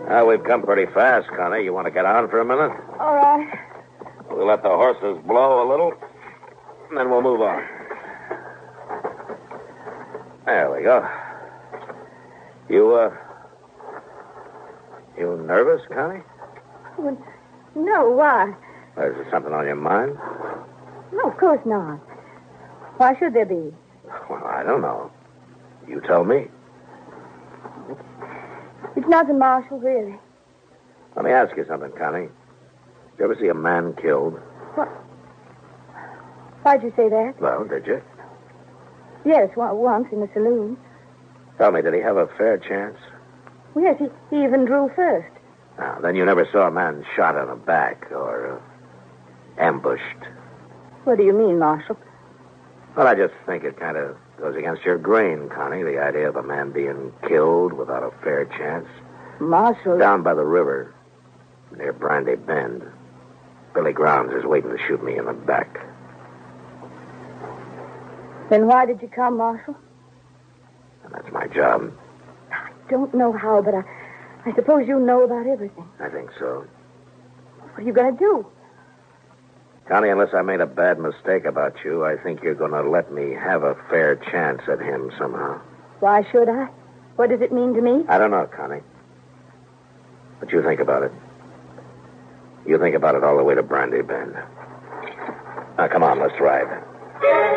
We've come pretty fast, Connie. You want to get on for a minute? All right. We'll let the horses blow a little, and then we'll move on. There we go. You nervous, Connie? Well, no, why? Is there something on your mind? No, of course not. Why should there be? Well, I don't know. You tell me. It's nothing, Marshal, really. Let me ask you something, Connie. Did you ever see a man killed? What? Why'd you say that? Well, did you? Yes, once in the saloon. Tell me, did he have a fair chance? Yes, he even drew first. Now, then you never saw a man shot in the back or ambushed. What do you mean, Marshal? Well, I just think it kind of goes against your grain, Connie, the idea of a man being killed without a fair chance. Marshal... Down by the river, near Brandy Bend, Billy Grounds is waiting to shoot me in the back. Then why did you come, Marshal? And that's my job. I don't know how, but I suppose you know about everything. I think so. What are you going to do? Connie, unless I made a bad mistake about you, I think you're going to let me have a fair chance at him somehow. Why should I? What does it mean to me? I don't know, Connie. But you think about it. You think about it all the way to Brandy Bend. Now, come on, let's ride.